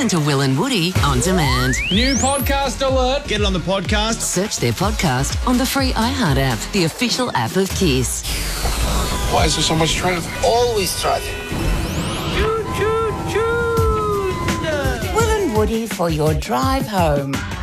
Listen to Will and Woody on demand. New podcast alert. Get it on the podcast. Search their podcast on the free iHeart app, the official app of Kiss. Why is there so much traffic? Always traffic. Will and Woody for your drive home.